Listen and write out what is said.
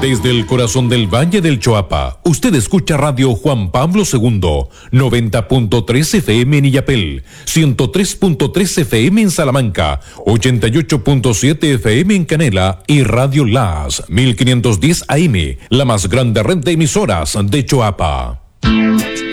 Desde el corazón del Valle del Choapa, usted escucha Radio Juan Pablo II, 90.3 FM en Illapel, 103.3 FM en Salamanca, 88.7 FM en Canela y Radio Las, 1510 AM, la más grande red de emisoras de Choapa.